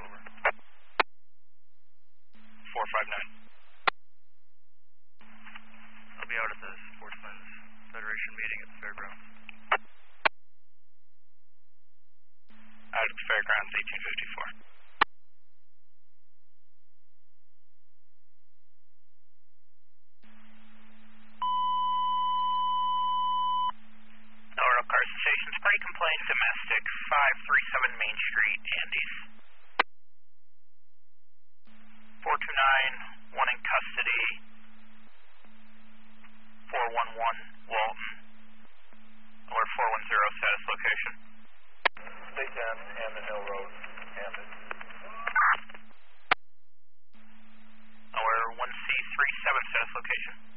over. 459. I'll be out at the Sportsmen's Federation meeting at the fairgrounds. Out at the fairgrounds, 1854. Orono Carson Station, spray complaint, domestic, 537 Main Street, Andes. 429, one in custody, 411, Walton. Alert 410, status location. Stay 10, Hammond Hill Road, Hammond. Alert 1C37, status location.